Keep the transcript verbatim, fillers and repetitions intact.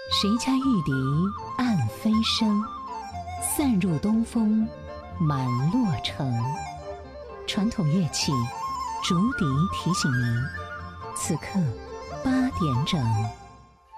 谁家玉笛暗飞声，散入东风满洛城。传统乐器竹笛提醒您，此刻八点整。